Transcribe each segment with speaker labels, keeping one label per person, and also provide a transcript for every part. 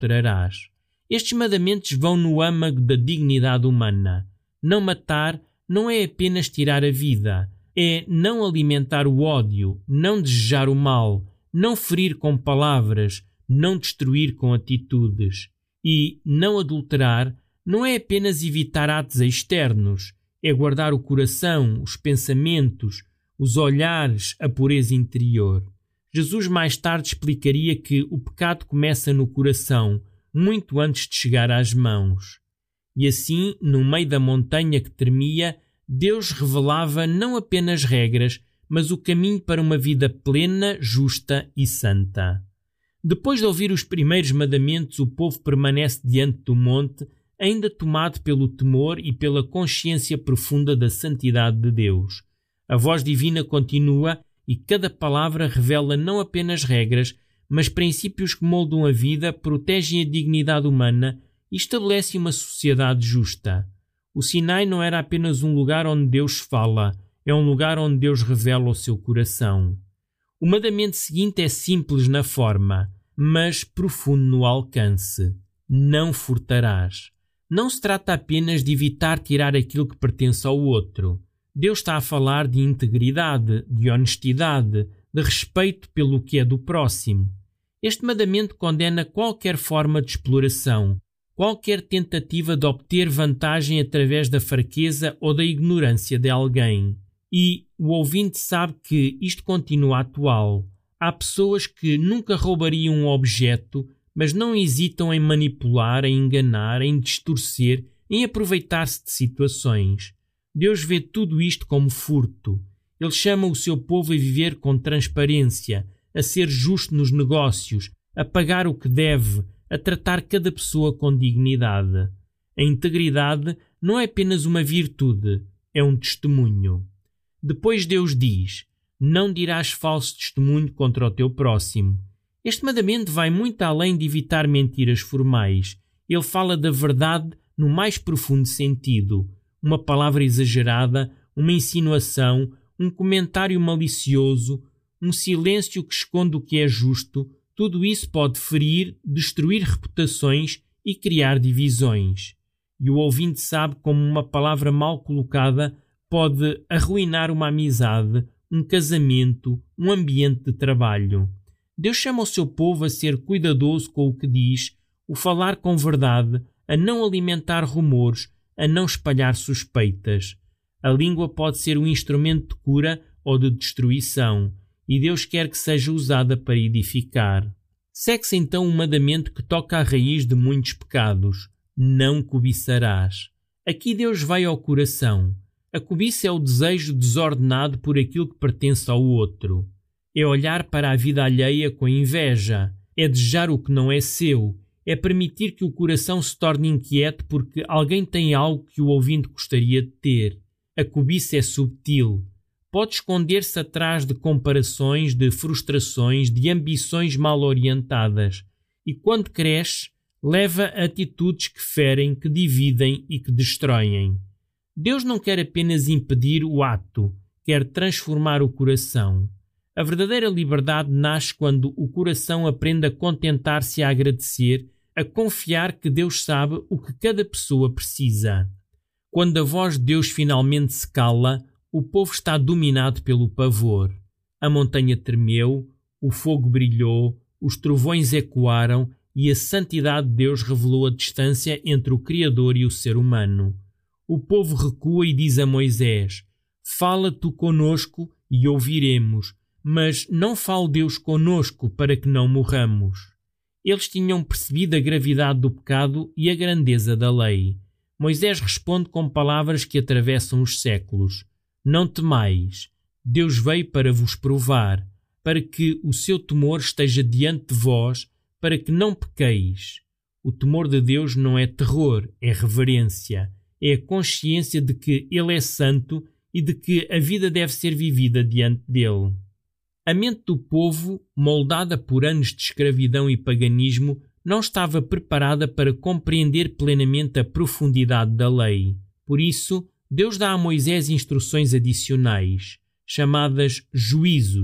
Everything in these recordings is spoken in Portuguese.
Speaker 1: adulterarás. Estes mandamentos vão no âmago da dignidade humana. Não matar não é apenas tirar a vida, é não alimentar o ódio, não desejar o mal, não ferir com palavras, não destruir com atitudes. E não adulterar não é apenas evitar atos externos, é guardar o coração, os pensamentos, os olhares, a pureza interior. Jesus mais tarde explicaria que o pecado começa no coração, muito antes de chegar às mãos. E assim, no meio da montanha que tremia, Deus revelava não apenas regras, mas o caminho para uma vida plena, justa e santa. Depois de ouvir os primeiros mandamentos, o povo permanece diante do monte, ainda tomado pelo temor e pela consciência profunda da santidade de Deus. A voz divina continua e cada palavra revela não apenas regras, mas princípios que moldam a vida, protegem a dignidade humana e estabelecem uma sociedade justa. O Sinai não era apenas um lugar onde Deus fala, é um lugar onde Deus revela o seu coração. O mandamento seguinte é simples na forma, mas profundo no alcance. Não furtarás. Não se trata apenas de evitar tirar aquilo que pertence ao outro. Deus está a falar de integridade, de honestidade, de respeito pelo que é do próximo. Este mandamento condena qualquer forma de exploração, qualquer tentativa de obter vantagem através da fraqueza ou da ignorância de alguém. E o ouvinte sabe que isto continua atual. Há pessoas que nunca roubariam um objeto, mas não hesitam em manipular, em enganar, em distorcer, em aproveitar-se de situações. Deus vê tudo isto como furto. Ele chama o seu povo a viver com transparência, a ser justo nos negócios, a pagar o que deve, a tratar cada pessoa com dignidade. A integridade não é apenas uma virtude, é um testemunho. Depois Deus diz: não dirás falso testemunho contra o teu próximo. Este mandamento vai muito além de evitar mentiras formais. Ele fala da verdade no mais profundo sentido. Uma palavra exagerada, uma insinuação, um comentário malicioso, um silêncio que esconde o que é justo, tudo isso pode ferir, destruir reputações e criar divisões. E o ouvinte sabe como uma palavra mal colocada pode arruinar uma amizade, um casamento, um ambiente de trabalho. Deus chama o seu povo a ser cuidadoso com o que diz, o falar com verdade, a não alimentar rumores, a não espalhar suspeitas. A língua pode ser um instrumento de cura ou de destruição, e Deus quer que seja usada para edificar. Segue-se então um mandamento que toca à raiz de muitos pecados: não cobiçarás. Aqui Deus vai ao coração. A cobiça é o desejo desordenado por aquilo que pertence ao outro. É olhar para a vida alheia com inveja. É desejar o que não é seu. É permitir que o coração se torne inquieto porque alguém tem algo que o ouvinte gostaria de ter. A cobiça é subtil. Pode esconder-se atrás de comparações, de frustrações, de ambições mal orientadas. E quando cresce, leva a atitudes que ferem, que dividem e que destroem. Deus não quer apenas impedir o ato, quer transformar o coração. A verdadeira liberdade nasce quando o coração aprende a contentar-se e a agradecer, a confiar que Deus sabe o que cada pessoa precisa. Quando a voz de Deus finalmente se cala, o povo está dominado pelo pavor. A montanha tremeu, o fogo brilhou, os trovões ecoaram e a santidade de Deus revelou a distância entre o Criador e o ser humano. O povo recua e diz a Moisés: fala tu conosco e ouviremos, mas não fale Deus conosco para que não morramos. Eles tinham percebido a gravidade do pecado e a grandeza da lei. Moisés responde com palavras que atravessam os séculos: não temais, Deus veio para vos provar, para que o seu temor esteja diante de vós, para que não pequeis. O temor de Deus não é terror, é reverência, é a consciência de que Ele é santo e de que a vida deve ser vivida diante dele. A mente do povo, moldada por anos de escravidão e paganismo, não estava preparada para compreender plenamente a profundidade da lei. Por isso, Deus dá a Moisés instruções adicionais, chamadas juízos,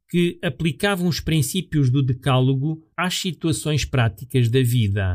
Speaker 1: que aplicavam os princípios do Decálogo às situações práticas da vida.